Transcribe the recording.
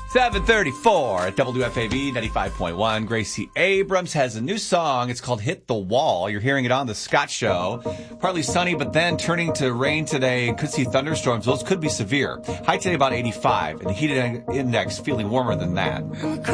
7:34 at WFAV 95.1. Gracie Abrams has a new song. It's called Hit the Wall. You're hearing it on The Scott Show. Partly sunny, but then turning to rain today. Could see thunderstorms. Those could be severe. High today about 85, and the heat index feeling warmer than that.